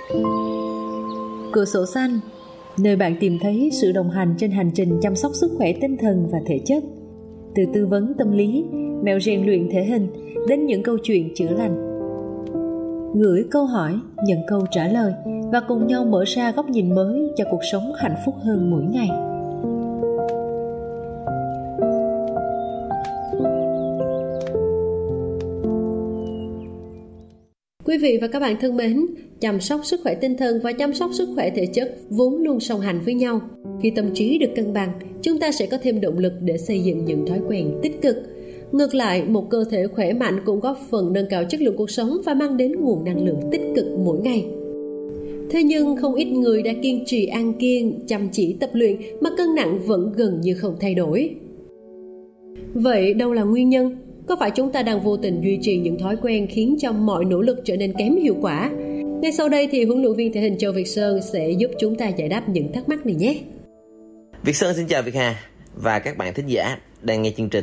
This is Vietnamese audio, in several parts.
Cửa sổ xanh, nơi bạn tìm thấy sự đồng hành trên hành trình chăm sóc sức khỏe tinh thần và thể chất. Từ tư vấn tâm lý, mẹo rèn luyện thể hình đến những câu chuyện chữa lành. Gửi câu hỏi, nhận câu trả lời và cùng nhau mở ra góc nhìn mới cho cuộc sống hạnh phúc hơn mỗi ngày. Quý vị và các bạn thân mến, chăm sóc sức khỏe tinh thần và chăm sóc sức khỏe thể chất vốn luôn song hành với nhau. Khi tâm trí được cân bằng, chúng ta sẽ có thêm động lực để xây dựng những thói quen tích cực. Ngược lại, một cơ thể khỏe mạnh cũng góp phần nâng cao chất lượng cuộc sống và mang đến nguồn năng lượng tích cực mỗi ngày. Thế nhưng không ít người đã kiên trì ăn kiêng, chăm chỉ tập luyện mà cân nặng vẫn gần như không thay đổi. Vậy đâu là nguyên nhân? Có phải chúng ta đang vô tình duy trì những thói quen khiến cho mọi nỗ lực trở nên kém hiệu quả? Ngay sau đây thì huấn luyện viên thể hình Châu Việt Sơn sẽ giúp chúng ta giải đáp những thắc mắc này nhé. Việt Sơn xin chào Việt Hà và các bạn thính giả đang nghe chương trình.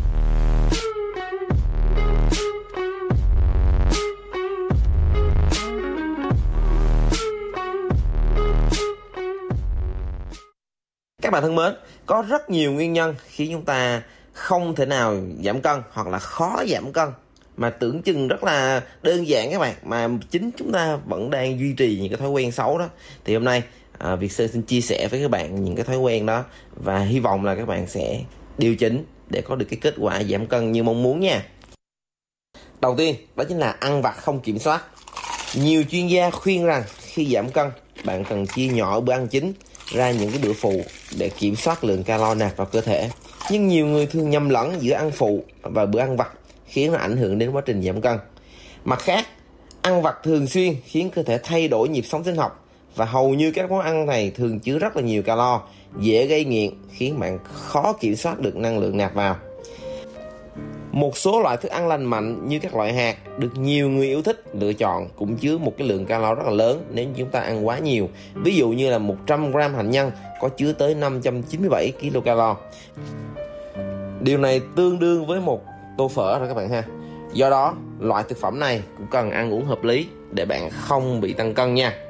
Các bạn thân mến, có rất nhiều nguyên nhân khiến chúng ta không thể nào giảm cân hoặc là khó giảm cân mà tưởng chừng rất là đơn giản các bạn, mà chính chúng ta vẫn đang duy trì những cái thói quen xấu đó. Thì hôm nay Việt Sơn xin chia sẻ với các bạn những cái thói quen đó và hy vọng là các bạn sẽ điều chỉnh để có được cái kết quả giảm cân như mong muốn nha. Đầu tiên đó chính là ăn vặt không kiểm soát. Nhiều chuyên gia khuyên rằng khi giảm cân, bạn cần chia nhỏ bữa ăn chính ra những cái bữa phụ để kiểm soát lượng calo nạp vào cơ thể. Nhưng nhiều người thường nhầm lẫn giữa ăn phụ và bữa ăn vặt, khiến nó ảnh hưởng đến quá trình giảm cân. Mặt khác, ăn vặt thường xuyên khiến cơ thể thay đổi nhịp sống sinh học, và hầu như các món ăn này thường chứa rất là nhiều calo, dễ gây nghiện, khiến bạn khó kiểm soát được năng lượng nạp vào. Một số loại thức ăn lành mạnh như các loại hạt được nhiều người yêu thích lựa chọn cũng chứa một cái lượng calo rất là lớn nếu chúng ta ăn quá nhiều. Ví dụ như là 100 gram hạnh nhân có chứa tới 597 kcal. Điều này tương đương với một tô phở rồi các bạn ha. Do đó, loại thực phẩm này cũng cần ăn uống hợp lý để bạn không bị tăng cân nha.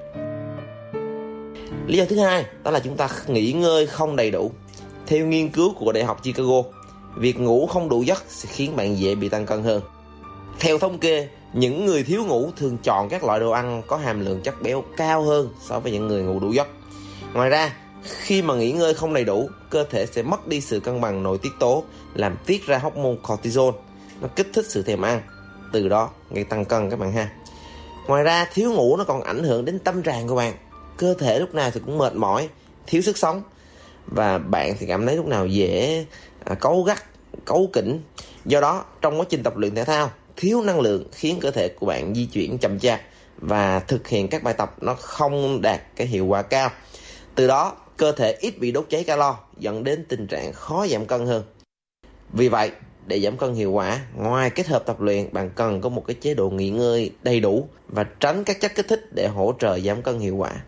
Lý do thứ hai đó là chúng ta nghỉ ngơi không đầy đủ. Theo nghiên cứu của Đại học Chicago, việc ngủ không đủ giấc sẽ khiến bạn dễ bị tăng cân hơn. Theo thống kê, những người thiếu ngủ thường chọn các loại đồ ăn có hàm lượng chất béo cao hơn so với những người ngủ đủ giấc. Ngoài ra, khi mà nghỉ ngơi không đầy đủ, cơ thể sẽ mất đi sự cân bằng nội tiết tố, làm tiết ra hormone cortisol. Nó kích thích sự thèm ăn, từ đó gây tăng cân các bạn ha. Ngoài ra, thiếu ngủ nó còn ảnh hưởng đến tâm trạng của bạn. Cơ thể lúc nào thì cũng mệt mỏi, thiếu sức sống, và bạn thì cảm thấy lúc nào dễ cáu gắt, cáu kỉnh. Do đó, trong quá trình tập luyện thể thao, thiếu năng lượng khiến cơ thể của bạn di chuyển chậm chạp và thực hiện các bài tập nó không đạt cái hiệu quả cao. Từ đó, cơ thể ít bị đốt cháy calo, dẫn đến tình trạng khó giảm cân hơn. Vì vậy, để giảm cân hiệu quả, ngoài kết hợp tập luyện, bạn cần có một cái chế độ nghỉ ngơi đầy đủ và tránh các chất kích thích để hỗ trợ giảm cân hiệu quả.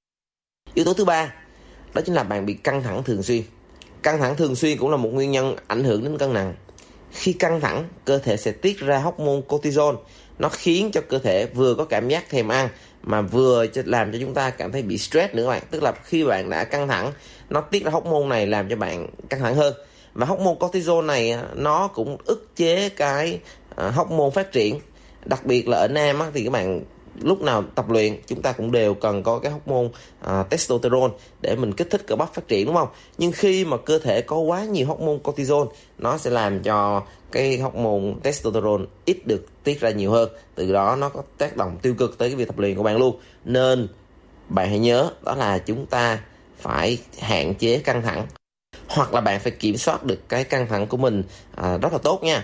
Yếu tố thứ ba, đó chính là bạn bị căng thẳng thường xuyên. Căng thẳng thường xuyên cũng là một nguyên nhân ảnh hưởng đến cân nặng. Khi căng thẳng, cơ thể sẽ tiết ra hormone cortisol. Nó khiến cho cơ thể vừa có cảm giác thèm ăn mà vừa làm cho chúng ta cảm thấy bị stress nữa các bạn. Tức là khi bạn đã căng thẳng, nó tiết ra hormone này làm cho bạn căng thẳng hơn. Và hormone cortisol này nó cũng ức chế cái hormone phát triển. Đặc biệt là ở nam thì các bạn lúc nào tập luyện chúng ta cũng đều cần có cái hormone testosterone để mình kích thích cơ bắp phát triển, đúng không? Nhưng khi mà cơ thể có quá nhiều hormone cortisol, nó sẽ làm cho cái hormone testosterone ít được tiết ra nhiều hơn. Từ đó nó có tác động tiêu cực tới cái việc tập luyện của bạn luôn. Nên bạn hãy nhớ đó là chúng ta phải hạn chế căng thẳng, hoặc là bạn phải kiểm soát được cái căng thẳng của mình rất là tốt nha.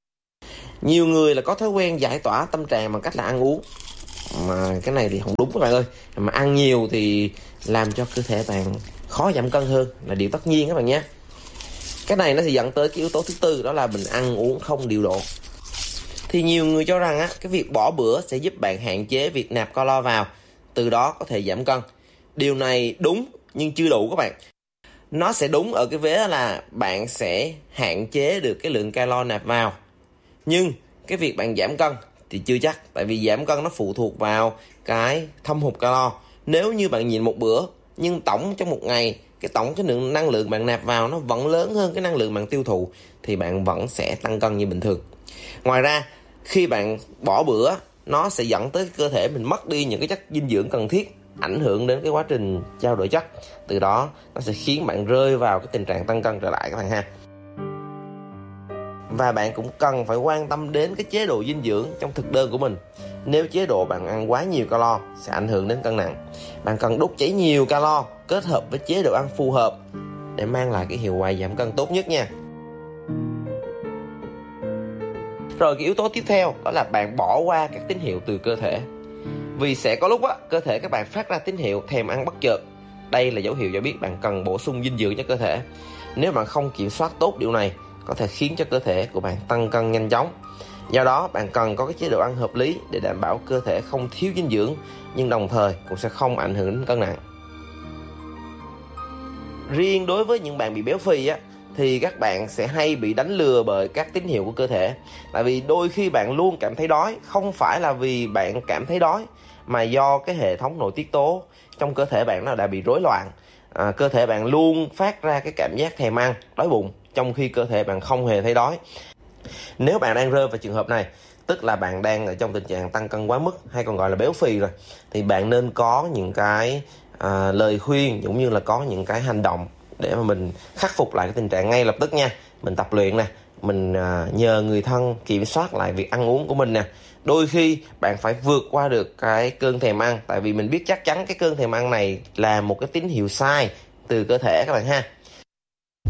Nhiều người là có thói quen giải tỏa tâm trạng bằng cách là ăn uống, mà cái này thì không đúng các bạn ơi. Mà ăn nhiều thì làm cho cơ thể bạn khó giảm cân hơn là điều tất nhiên các bạn nhé. Cái này nó sẽ dẫn tới cái yếu tố thứ tư, đó là mình ăn uống không điều độ. Thì nhiều người cho rằng cái việc bỏ bữa sẽ giúp bạn hạn chế việc nạp calo vào, từ đó có thể giảm cân. Điều này đúng nhưng chưa đủ các bạn. Nó sẽ đúng ở cái vế là bạn sẽ hạn chế được cái lượng calo nạp vào, nhưng cái việc bạn giảm cân thì chưa chắc. Tại vì giảm cân nó phụ thuộc vào cái thâm hụt calo. Nếu như bạn nhịn một bữa nhưng tổng trong một ngày cái lượng năng lượng bạn nạp vào nó vẫn lớn hơn cái năng lượng bạn tiêu thụ thì bạn vẫn sẽ tăng cân như bình thường. Ngoài ra khi bạn bỏ bữa, nó sẽ dẫn tới cơ thể mình mất đi những cái chất dinh dưỡng cần thiết, ảnh hưởng đến cái quá trình trao đổi chất. Từ đó nó sẽ khiến bạn rơi vào cái tình trạng tăng cân trở lại các bạn ha. Và bạn cũng cần phải quan tâm đến cái chế độ dinh dưỡng trong thực đơn của mình. Nếu chế độ bạn ăn quá nhiều calo sẽ ảnh hưởng đến cân nặng. Bạn cần đốt cháy nhiều calo kết hợp với chế độ ăn phù hợp để mang lại cái hiệu quả giảm cân tốt nhất nha. Rồi cái yếu tố tiếp theo đó là bạn bỏ qua các tín hiệu từ cơ thể. Vì sẽ có lúc cơ thể các bạn phát ra tín hiệu thèm ăn bất chợt. Đây là dấu hiệu cho biết bạn cần bổ sung dinh dưỡng cho cơ thể. Nếu bạn không kiểm soát tốt điều này, có thể khiến cho cơ thể của bạn tăng cân nhanh chóng. Do đó bạn cần có cái chế độ ăn hợp lý để đảm bảo cơ thể không thiếu dinh dưỡng, nhưng đồng thời cũng sẽ không ảnh hưởng đến cân nặng. Riêng đối với những bạn bị béo phì thì các bạn sẽ hay bị đánh lừa bởi các tín hiệu của cơ thể. Tại vì đôi khi bạn luôn cảm thấy đói, không phải là vì bạn cảm thấy đói, mà do cái hệ thống nội tiết tố trong cơ thể bạn nó đã bị rối loạn. Cơ thể bạn luôn phát ra cái cảm giác thèm ăn, đói bụng, trong khi cơ thể bạn không hề thấy đói. Nếu bạn đang rơi vào trường hợp này, tức là bạn đang ở trong tình trạng tăng cân quá mức hay còn gọi là béo phì rồi, thì bạn nên có những cái lời khuyên cũng như là có những cái hành động để mà mình khắc phục lại cái tình trạng ngay lập tức nha. Mình tập luyện nè, mình nhờ người thân kiểm soát lại việc ăn uống của mình nè. Đôi khi bạn phải vượt qua được cái cơn thèm ăn, tại vì mình biết chắc chắn cái cơn thèm ăn này là một cái tín hiệu sai từ cơ thể các bạn ha.